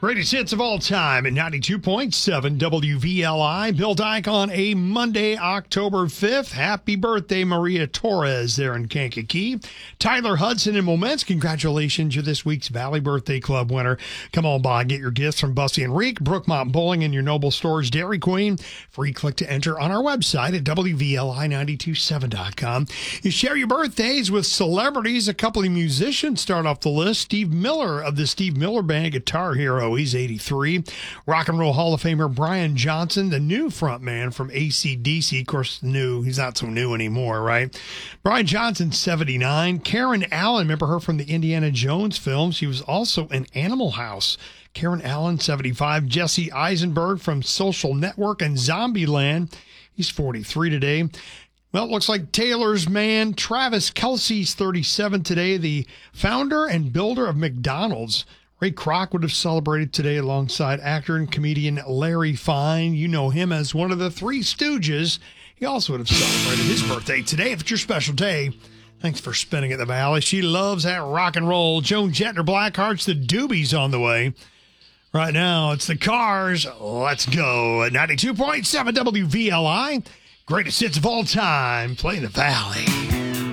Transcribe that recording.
Greatest hits of all time at 92.7 WVLI. Bill Dyke on a Monday, October 5th. Happy birthday, Maria Torres there in Kankakee. Tyler Hudson in Moments. Congratulations, you're this week's Valley Birthday Club winner. Come on by, get your gifts from Bussy and Reek, Brookmont Bowling, and your Noble Stores Dairy Queen. Free click to enter on our website at WVLI927.com. You share your birthdays with celebrities. A couple of musicians start off the list. Steve Miller of the Steve Miller Band, Guitar Hero. He's 83. Rock and Roll Hall of Famer Brian Johnson, the new frontman from AC/DC. Of course, new. He's not so new anymore, right? Brian Johnson, 79. Karen Allen, remember her from the Indiana Jones film? She was also in Animal House. Karen Allen, 75. Jesse Eisenberg from Social Network and Zombieland. He's 43 today. Well, it looks like Taylor's man, Travis Kelce's 37 today, the founder and builder of McDonald's. Ray Kroc would have celebrated today alongside actor and comedian Larry Fine. You know him as one of the Three Stooges. He also would have celebrated his birthday today. If it's your special day, thanks for spending at the Valley. She loves that rock and roll. Joan Jett, Blackheart's The Doobies on the way. Right now, it's the Cars. Let's go at 92.7 WVLI. Greatest hits of all time. Playing the Valley.